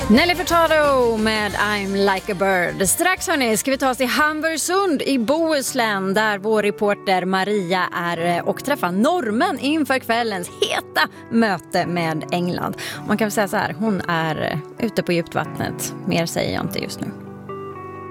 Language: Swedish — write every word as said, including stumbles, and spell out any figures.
Nelly Furtado med I'm like a bird. Strax hörni ska vi ta oss till Hamburgsund i Bohuslän där vår reporter Maria är och träffar norrmän inför kvällens heta möte med England. Man kan väl säga så här, hon är ute på djupt vattnet. Mer säger jag inte just nu.